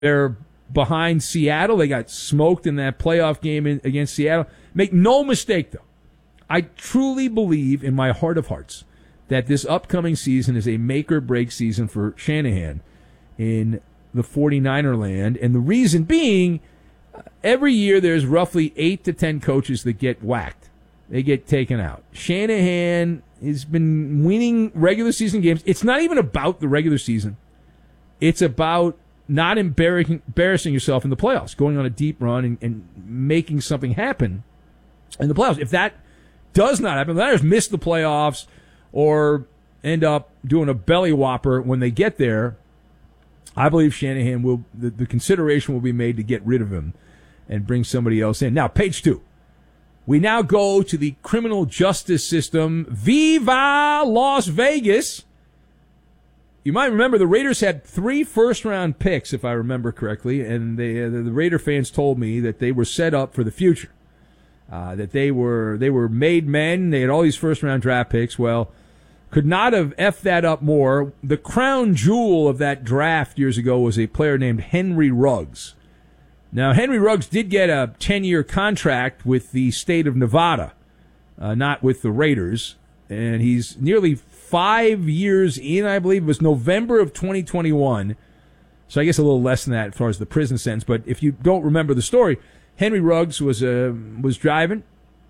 They're behind Seattle. They got smoked in that playoff game against Seattle. Make no mistake, though. I truly believe in my heart of hearts that this upcoming season is a make-or-break season for Shanahan in the 49er land. And the reason being, every year there's roughly 8 to 10 coaches that get whacked. They get taken out. Shanahan has been winning regular season games. It's not even about the regular season. It's about not embarrassing yourself in the playoffs, going on a deep run and making something happen in the playoffs. If that does not happen, the Niners miss the playoffs or end up doing a belly whopper when they get there, I believe Shanahan will, the consideration will be made to get rid of him and bring somebody else in. Now, page 2. We now go to the criminal justice system. Viva Las Vegas! You might remember the Raiders had 3 first-round picks, if I remember correctly, and the Raider fans told me that they were set up for the future, that they were made men. They had all these first-round draft picks. Well, could not have effed that up more. The crown jewel of that draft years ago was a player named Henry Ruggs. Now, Henry Ruggs did get a 10-year contract with the state of Nevada, not with the Raiders, and he's nearly 5 years in, I believe. It was November of 2021, so I guess a little less than that as far as the prison sentence. But if you don't remember the story, Henry Ruggs was driving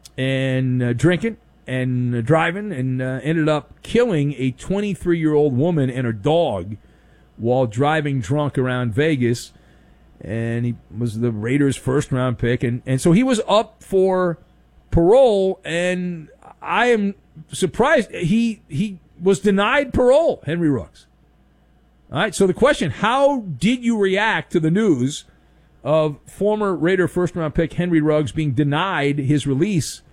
and drinking and driving and ended up killing a 23-year-old woman and her dog while driving drunk around Vegas. And he was the Raiders' first-round pick. And so he was up for parole, and I am surprised he was denied parole, Henry Ruggs. All right, so the question, how did you react to the news of former Raider first-round pick Henry Ruggs being denied his release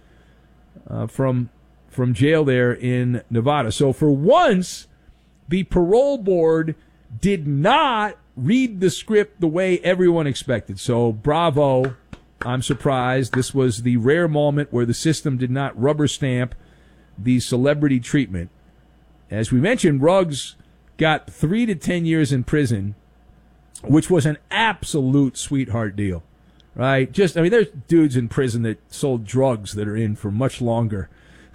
from jail there in Nevada? So for once, the parole board did not read the script the way everyone expected. So bravo. I'm surprised. This was the rare moment where the system did not rubber stamp the celebrity treatment. As we mentioned, Ruggs got 3 to 10 years in prison, which was an absolute sweetheart deal, right? There's dudes in prison that sold drugs that are in for much longer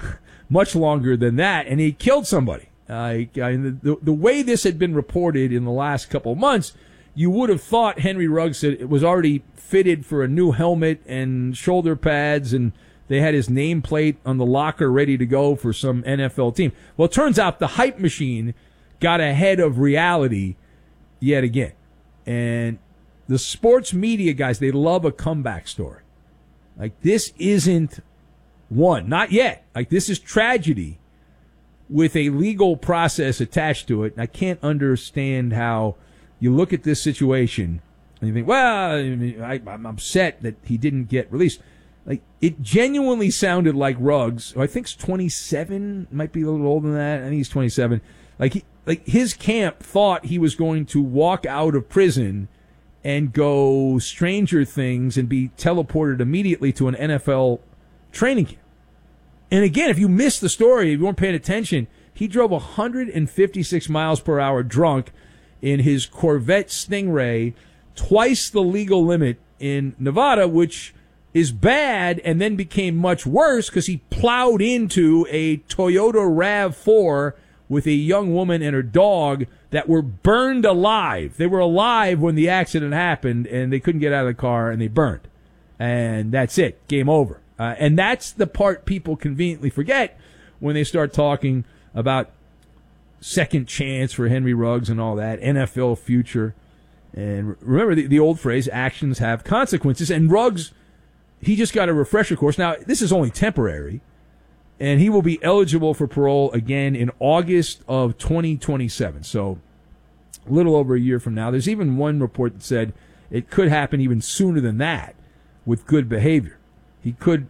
than that, and he killed somebody. The way this had been reported in the last couple of months, you would have thought Henry Ruggs was already fitted for a new helmet and shoulder pads, and they had his nameplate on the locker ready to go for some NFL team. Well, it turns out the hype machine got ahead of reality yet again. And the sports media guys, they love a comeback story. Like, this isn't one. Not yet. Like, this is tragedy with a legal process attached to it. And I can't understand how you look at this situation and you think, well, I'm upset that he didn't get released. Like, it genuinely sounded like Ruggs, who I think is 27, might be a little older than that. I think he's 27. Like his camp thought he was going to walk out of prison and go Stranger Things and be teleported immediately to an NFL training camp. And again, if you missed the story, if you weren't paying attention, he drove 156 miles per hour drunk in his Corvette Stingray, twice the legal limit in Nevada, which is bad, and then became much worse because he plowed into a Toyota RAV4 with a young woman and her dog that were burned alive. They were alive when the accident happened, and they couldn't get out of the car, and they burned. And that's it. Game over. And that's the part people conveniently forget when they start talking about second chance for Henry Ruggs and all that, NFL future. And remember the old phrase, actions have consequences. And Ruggs, he just got a refresher course. Now, this is only temporary, and he will be eligible for parole again in August of 2027. So a little over a year from now. There's even one report that said it could happen even sooner than that with good behavior. He could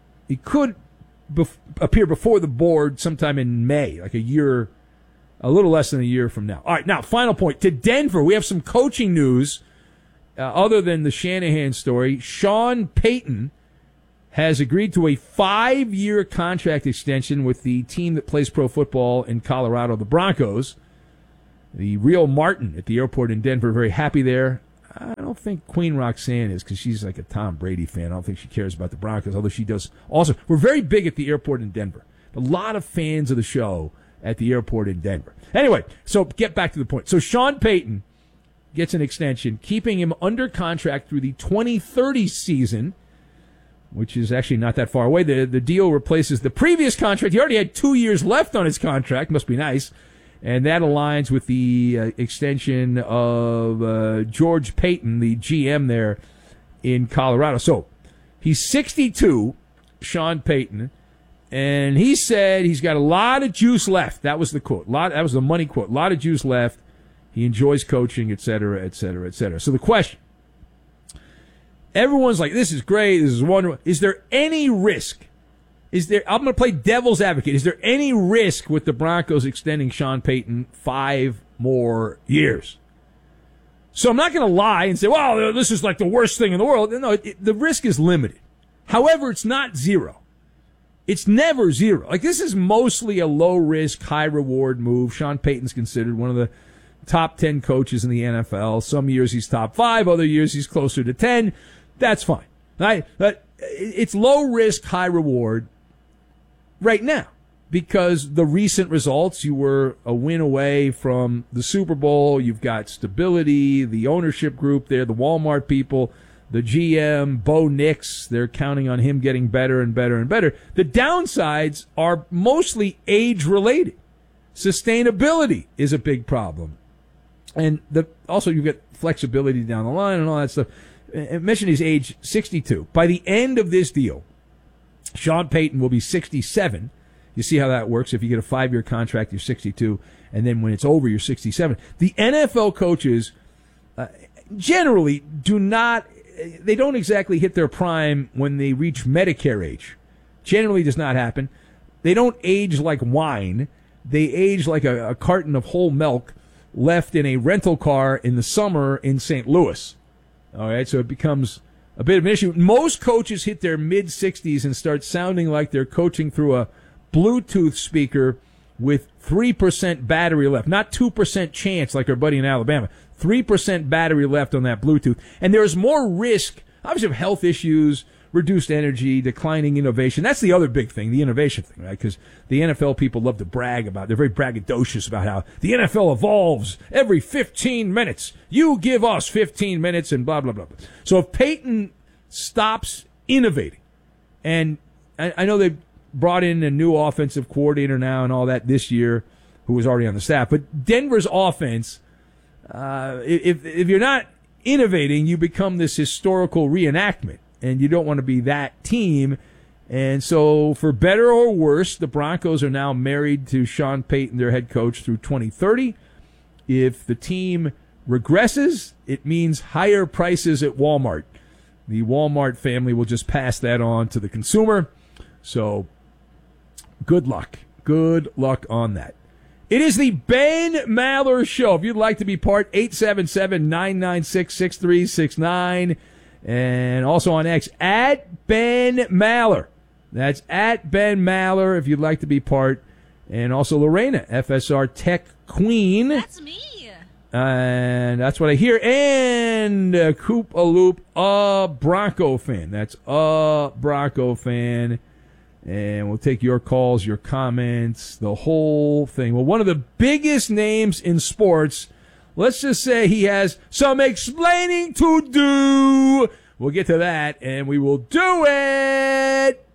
appear before the board sometime in May, like a little less than a year from now. All right, now, final point. To Denver, we have some coaching news other than the Shanahan story. Sean Payton has agreed to a 5-year contract extension with the team that plays pro football in Colorado, the Broncos. The real Martin at the airport in Denver, very happy there. don't think Queen Roxanne is, because she's like a Tom Brady fan. I don't think she cares about the Broncos, although she does also. We're very big at the airport in Denver. A lot of fans of the show at the airport in Denver. Anyway, so get back to the point. So Sean Payton gets an extension, keeping him under contract through the 2030 season, which is actually not that far away. The deal replaces the previous contract. He already had 2 years left on his contract. Must be nice. And that aligns with the extension of George Payton, the GM there in Colorado. So he's 62, Sean Payton, and he said he's got a lot of juice left. That was the quote. That was the money quote. A lot of juice left. He enjoys coaching, et cetera, et cetera, et cetera. So the question, everyone's like, this is great, this is wonderful. Is there any risk? I'm going to play devil's advocate. Is there any risk with the Broncos extending Sean Payton 5 more years? So I'm not going to lie and say, well, this is like the worst thing in the world. No, the risk is limited. However, it's not zero. It's never zero. Like, this is mostly a low-risk, high-reward move. Sean Payton's considered one of the top 10 coaches in the NFL. Some years he's top 5, other years he's closer to 10. That's fine. Right? But it's low-risk, high-reward right now, because the recent results, you were a win away from the Super Bowl. You've got stability, the ownership group there, the Walmart people, the GM, Bo Nix, they're counting on him getting better and better and better. The downsides are mostly age-related. Sustainability is a big problem. And also you've got flexibility down the line and all that stuff. I mentioned his age, 62. By the end of this deal, Sean Payton will be 67. You see how that works. If you get a 5-year contract, you're 62. And then when it's over, you're 67. The NFL coaches generally they don't exactly hit their prime when they reach Medicare age. Generally does not happen. They don't age like wine. They age like a carton of whole milk left in a rental car in the summer in St. Louis. All right, so it becomes a bit of an issue. Most coaches hit their mid-60s and start sounding like they're coaching through a Bluetooth speaker with 3% battery left. Not 2% chance like our buddy in Alabama. 3% battery left on that Bluetooth. And there's more risk, obviously, of health issues, reduced energy, declining innovation. That's the other big thing, the innovation thing, right? Because the NFL people love to brag about, they're very braggadocious about how the NFL evolves every 15 minutes. You give us 15 minutes and blah, blah, blah. So if Payton stops innovating, and I know they've brought in a new offensive coordinator now and all that this year, who was already on the staff, but Denver's offense, if you're not innovating, you become this historical reenactment. And you don't want to be that team. And so, for better or worse, the Broncos are now married to Sean Payton, their head coach, through 2030. If the team regresses, it means higher prices at Walmart. The Walmart family will just pass that on to the consumer. So, good luck. Good luck on that. It is the Ben Maller Show. If you'd like to be part, 877-996-6369. And also on X, at Ben Maller. That's at Ben Maller if you'd like to be part. And also Lorena, FSR Tech Queen. That's me. And that's what I hear. And Coop a Loop, a Bronco fan. That's a Bronco fan. And we'll take your calls, your comments, the whole thing. Well, one of the biggest names in sports, let's just say he has some explaining to do. We'll get to that, and we will do it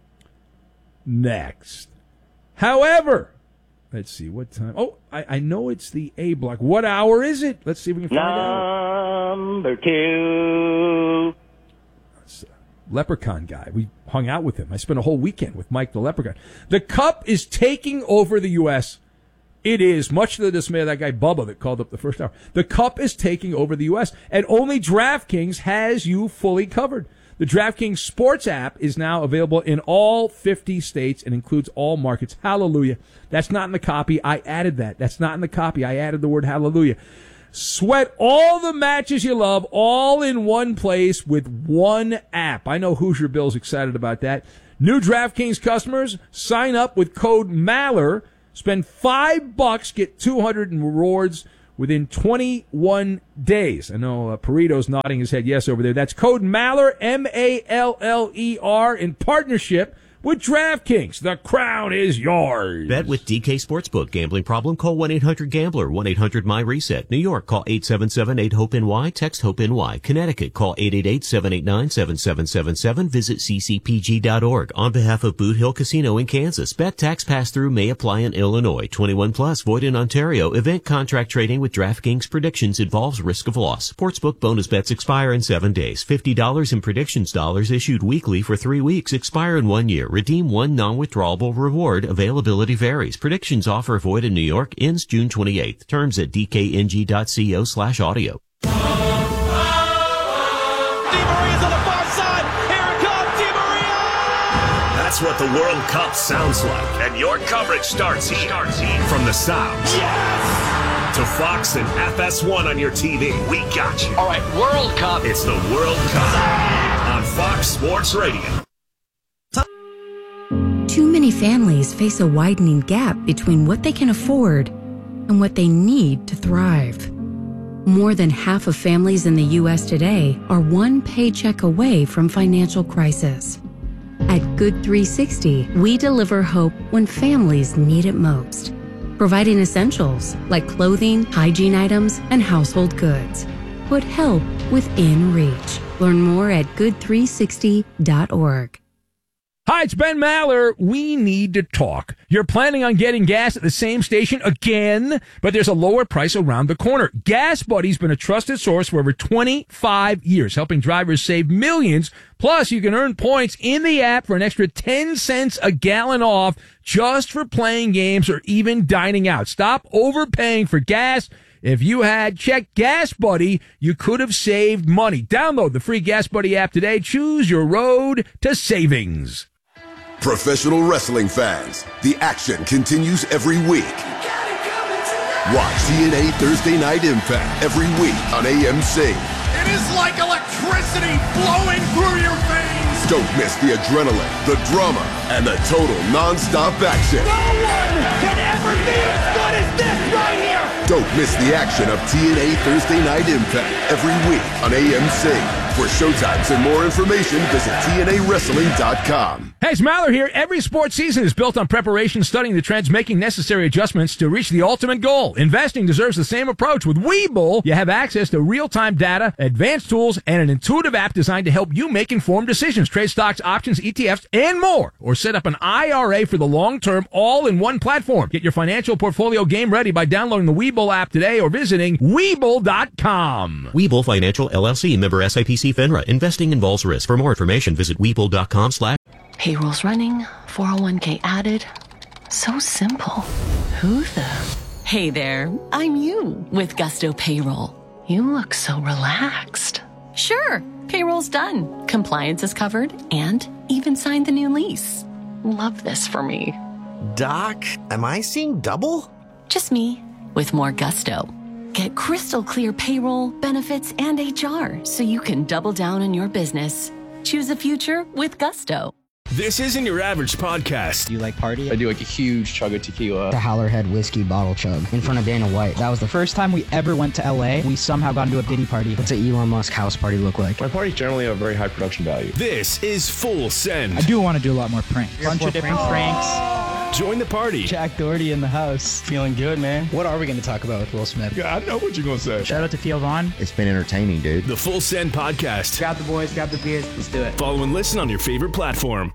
next. However, let's see, what time? Oh, I know it's the A block. What hour is it? Let's see if we can find out. Number 2. That's Leprechaun guy. We hung out with him. I spent a whole weekend with Mike the Leprechaun. The Cup is taking over the U.S., It is, much to the dismay of that guy Bubba that called up the first hour. The Cup is taking over the U.S., and only DraftKings has you fully covered. The DraftKings Sports app is now available in all 50 states and includes all markets. Hallelujah. That's not in the copy. I added that. That's not in the copy. I added the word hallelujah. Sweat all the matches you love all in one place with one app. I know Hoosier Bill's excited about that. New DraftKings customers, sign up with code MALLER. Spend $5, get 200 in rewards within 21 days. I know Perito's nodding his head yes over there. That's code Maller, M-A-L-L-E-R, in partnership with DraftKings. The crown is yours. Bet with DK Sportsbook. Gambling problem? Call 1-800-GAMBLER. 1-800-MY-RESET. New York, call 877-8-HOPE-NY. Text HOPE-NY. Connecticut, call 888-789-7777. Visit ccpg.org. On behalf of Boot Hill Casino in Kansas, bet tax pass-through may apply in Illinois. 21 plus, void in Ontario. Event contract trading with DraftKings predictions involves risk of loss. Sportsbook bonus bets expire in 7 days. $50 in predictions dollars issued weekly for 3 weeks. Expire in 1 year. Redeem one non-withdrawable reward. Availability varies. Predictions offer void in New York. Ends June 28th. Terms at dkng.co/audio. Di Maria's on the far side. Here it comes, Di Maria! That's what the World Cup sounds like. And your coverage starts here. From the sounds. Yes! To Fox and FS1 on your TV. We got you. All right, World Cup. It's the World Cup on Fox Sports Radio. Too many families face a widening gap between what they can afford and what they need to thrive. More than half of families in the U.S. today are one paycheck away from financial crisis. At Good 360, we deliver hope when families need it most, providing essentials like clothing, hygiene items, and household goods. Put help within reach. Learn more at good360.org. Hi, it's Ben Maller. We need to talk. You're planning on getting gas at the same station again, but there's a lower price around the corner. Gas Buddy's been a trusted source for over 25 years, helping drivers save millions. Plus, you can earn points in the app for an extra 10 cents a gallon off just for playing games or even dining out. Stop overpaying for gas. If you had checked Gas Buddy, you could have saved money. Download the free Gas Buddy app today. Choose your road to savings. Professional wrestling fans, the action continues every week. Watch TNA Thursday Night Impact every week on AMC. It is like electricity flowing through your veins. Don't miss the adrenaline, the drama, and the total non-stop action. No one can ever be as good as this right here. Don't miss the action of TNA Thursday Night Impact every week on AMC. For showtimes and more information, visit TNAWrestling.com. Hey, it's Maller here. Every sports season is built on preparation, studying the trends, making necessary adjustments to reach the ultimate goal. Investing deserves the same approach. With Webull, you have access to real-time data, advanced tools, and an intuitive app designed to help you make informed decisions. Trade stocks, options, ETFs, and more. Or set up an IRA for the long term, all in one platform. Get your financial portfolio game ready by downloading the Webull app today or visiting Webull.com. Webull Financial LLC, member SIPC FINRA. Investing involves risk. For more information, visit Webull.com/. Payroll's running, 401k added. So simple. Who the? Hey there, I'm you with Gusto Payroll. You look so relaxed. Sure, payroll's done. Compliance is covered and even signed the new lease. Love this for me. Doc, am I seeing double? Just me with more gusto. Get crystal clear payroll, benefits, and HR so you can double down on your business. Choose a future with Gusto. This isn't your average podcast. Do you like party? I do like a huge chug of tequila. The Howlerhead whiskey bottle chug in front of Dana White. That was the first time we ever went to LA. We somehow got into a Diddy party. What's an Elon Musk house party look like? My parties generally have very high production value. This is Full Send. I do want to do a lot more pranks. Bunch of different pranks. Join the party. Jack Doherty in the house. Feeling good, man. What are we going to talk about with Will Smith? Yeah, I know what you're going to say. Shout out to Theo Vaughn. It's been entertaining, dude. The Full Send podcast. Grab the boys, grab the beers, let's do it. Follow and listen on your favorite platform.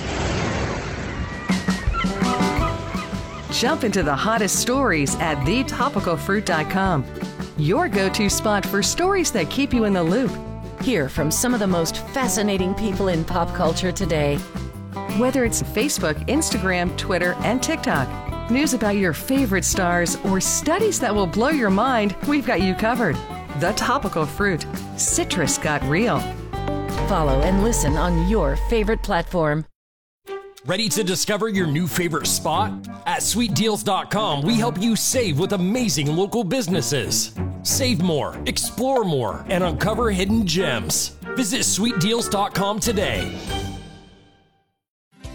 Jump into the hottest stories at thetopicalfruit.com. Your go-to spot for stories that keep you in the loop. Hear from some of the most fascinating people in pop culture today. Whether it's Facebook, Instagram, Twitter, and TikTok, news about your favorite stars, or studies that will blow your mind, we've got you covered. The Topical Fruit. Citrus got real. Follow and listen on your favorite platform. Ready to discover your new favorite spot? At SweetDeals.com, we help you save with amazing local businesses. Save more, explore more, and uncover hidden gems. Visit SweetDeals.com today.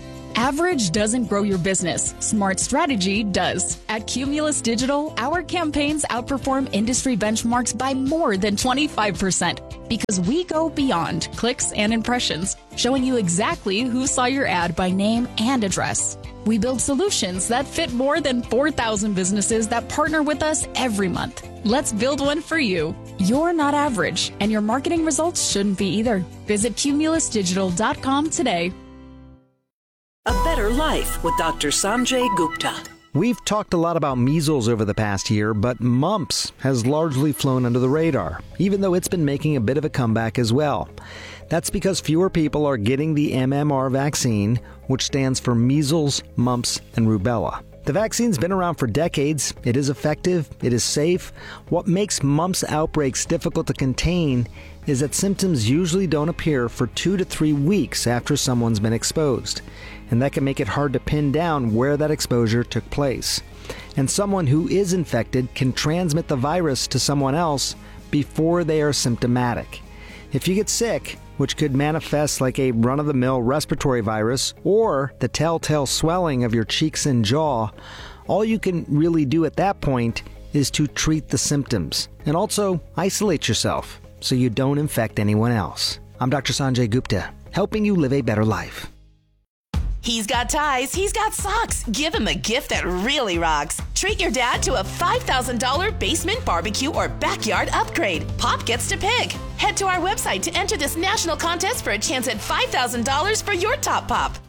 Average doesn't grow your business. Smart strategy does. At Cumulus Digital, our campaigns outperform industry benchmarks by more than 25% because we go beyond clicks and impressions, showing you exactly who saw your ad by name and address. We build solutions that fit more than 4,000 businesses that partner with us every month. Let's build one for you. You're not average, and your marketing results shouldn't be either. Visit cumulusdigital.com today. A Better Life with Dr. Sanjay Gupta. We've talked a lot about measles over the past year, but mumps has largely flown under the radar, even though it's been making a bit of a comeback as well. That's because fewer people are getting the MMR vaccine, which stands for measles, mumps, and rubella. The vaccine's been around for decades. It is effective. It is safe. What makes mumps outbreaks difficult to contain is that symptoms usually don't appear for 2 to 3 weeks after someone's been exposed. And that can make it hard to pin down where that exposure took place. And someone who is infected can transmit the virus to someone else before they are symptomatic. If you get sick, which could manifest like a run-of-the-mill respiratory virus or the telltale swelling of your cheeks and jaw, all you can really do at that point is to treat the symptoms and also isolate yourself so you don't infect anyone else. I'm Dr. Sanjay Gupta, helping you live a better life. He's got ties, he's got socks. Give him a gift that really rocks. Treat your dad to a $5,000 basement barbecue or backyard upgrade. Pop gets to pick. Head to our website to enter this national contest for a chance at $5,000 for your top pop.